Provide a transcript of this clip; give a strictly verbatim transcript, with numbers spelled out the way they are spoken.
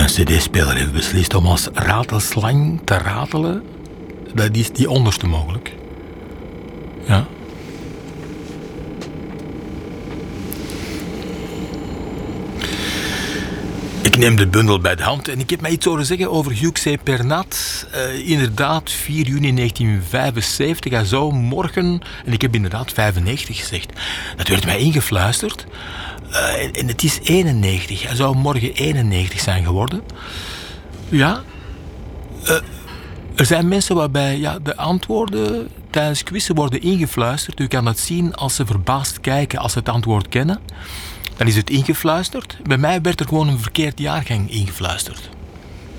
Mijn cd-speler heeft beslist om als ratelslang te ratelen. Dat is die onderste mogelijk. Ja. Ik neem de bundel bij de hand en ik heb mij iets horen zeggen over Hugh C. Pernat. Uh, inderdaad, vier juni negentien vijfenzeventig. Hij zou morgen, en ik heb inderdaad vijfennegentig gezegd. Dat werd mij ingefluisterd. Uh, en, en het is eenennegentig. Hij zou morgen eenennegentig zijn geworden. Ja. Uh, er zijn mensen waarbij ja, de antwoorden tijdens quizzen worden ingefluisterd. U kan dat zien als ze verbaasd kijken als ze het antwoord kennen. Dan is het ingefluisterd. Bij mij werd er gewoon een verkeerd jaargang ingefluisterd.